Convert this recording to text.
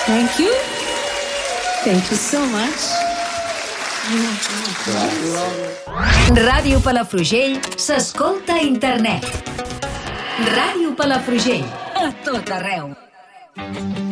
Thank you. Thank you so much. Ràdio Palafrugell s'escolta a internet. Ràdio Palafrugell, a tot arreu.